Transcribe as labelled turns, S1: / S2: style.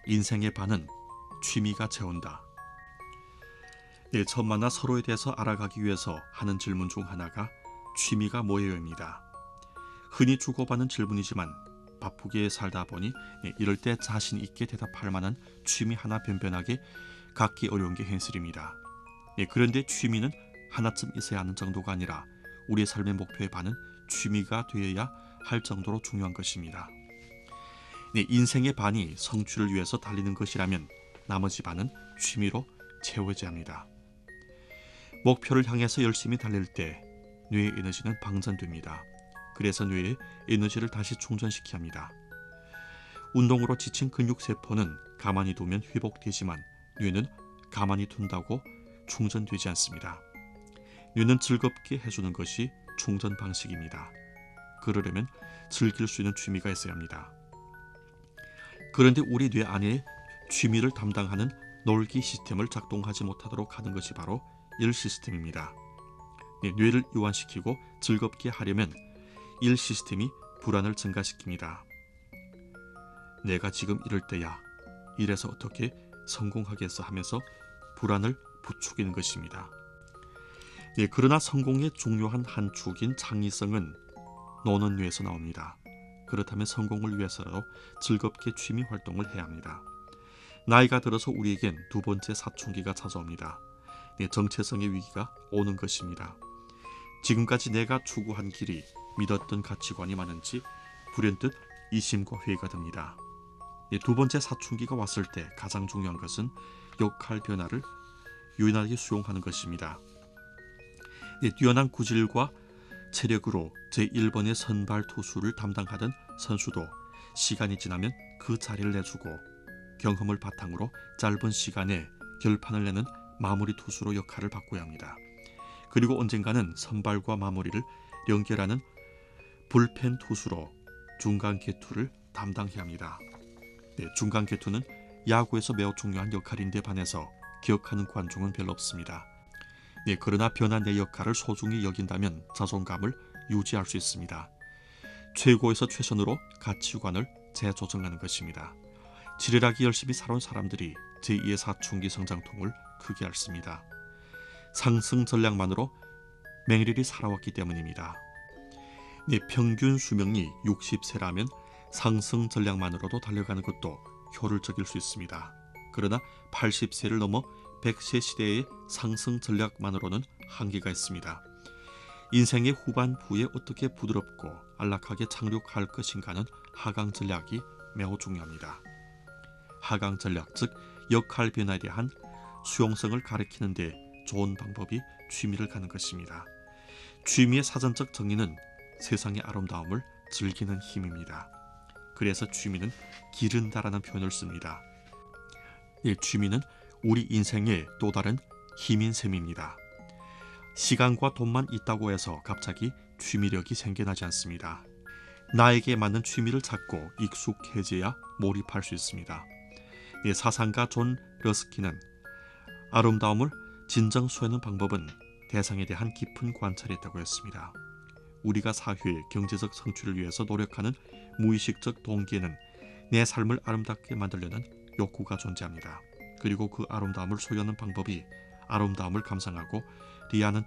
S1: 인생의 반은 취미가 채운다. 처음 만나 서로에 대해서 알아가기 위해서 하는 질문 중 하나가 취미가 뭐예요입니다. 흔히 주고받는 질문이지만 바쁘게 살다 보니 이럴 때 자신 있게 대답할 만한 취미 하나 변변하게 갖기 어려운 게 현실입니다. 그런데 취미는 하나쯤 있어야 하는 정도가 아니라 우리의 삶의 목표의 반은 취미가 되어야 할 정도로 중요한 것입니다. 인생의 반이 성취를 위해서 달리는 것이라면 나머지 반은 취미로 채워져야 합니다. 목표를 향해서 열심히 달릴 때 뇌의 에너지는 방전됩니다. 그래서 뇌의 에너지를 다시 충전시켜야 합니다. 운동으로 지친 근육세포는 가만히 두면 회복되지만 뇌는 가만히 둔다고 충전되지 않습니다. 뇌는 즐겁게 해주는 것이 충전 방식입니다. 그러려면 즐길 수 있는 취미가 있어야 합니다. 그런데 우리 뇌 안에 취미를 담당하는 놀기 시스템을 작동하지 못하도록 하는 것이 바로 일 시스템입니다. 뇌를 이완시키고 즐겁게 하려면 일 시스템이 불안을 증가시킵니다. 내가 지금 이럴 때야, 이래서 어떻게 성공하겠어 하면서 불안을 부추기는 것입니다. 그러나 성공의 중요한 한 축인 창의성은 노는 뇌에서 나옵니다. 그렇다면 성공을 위해서라도 즐겁게 취미 활동을 해야 합니다. 나이가 들어서 우리에겐 두 번째 사춘기가 찾아옵니다. 정체성의 위기가 오는 것입니다. 지금까지 내가 추구한 길이 믿었던 가치관이 많은지 불현듯 이심과 회의가 듭니다. 두 번째 사춘기가 왔을 때 가장 중요한 것은 역할 변화를 유연하게 수용하는 것입니다. 뛰어난 구질과 체력으로 제1번의 선발 투수를 담당하던 선수도 시간이 지나면 그 자리를 내주고 경험을 바탕으로 짧은 시간에 결판을 내는 마무리 투수로 역할을 바꿔야 합니다. 그리고 언젠가는 선발과 마무리를 연결하는 불펜 투수로 중간 개투를 담당해야 합니다. 중간 개투는 야구에서 매우 중요한 역할인데 반해서 기억하는 관중은 별로 없습니다. 그러나 변한 내 역할을 소중히 여긴다면 자존감을 유지할 수 있습니다. 최고에서 최선으로 가치관을 재조정하는 것입니다. 지레하게 열심히 살아온 사람들이 제2의 사춘기 성장통을 크게 앓습니다. 상승 전략만으로 맹렬히 살아왔기 때문입니다. 평균 수명이 60세라면 상승 전략만으로도 달려가는 것도 효율적일 수 있습니다. 그러나 80세를 넘어 100세 시대의 상승 전략만으로는 한계가 있습니다. 인생의 후반부에 어떻게 부드럽고 안락하게 착륙할 것인가는 하강 전략이 매우 중요합니다. 하강 전략, 즉 역할 변화에 대한 수용성을 가리키는 데 좋은 방법이 취미를 가는 것입니다. 취미의 사전적 정의는 세상의 아름다움을 즐기는 힘입니다. 그래서 취미는 기른다라는 표현을 씁니다. 취미는 우리 인생의 또 다른 힘인 셈입니다. 시간과 돈만 있다고 해서 갑자기 취미력이 생겨나지 않습니다. 나에게 맞는 취미를 찾고 익숙해져야 몰입할 수 있습니다. 사상가 존 러스키는 아름다움을 진정수하는 방법은 대상에 대한 깊은 관찰이 있다고 했습니다. 우리가 사회의 경제적 성취를 위해서 노력하는 무의식적 동기에는 내 삶을 아름답게 만들려는 욕구가 존재합니다. 그리고 그 아름다움을 소유하는 방법이 아름다움을 감상하고 리하는